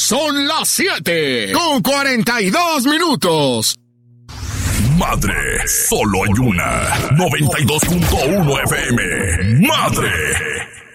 Son las 7:42. Madre, solo hay una. 92.1 FM. Madre.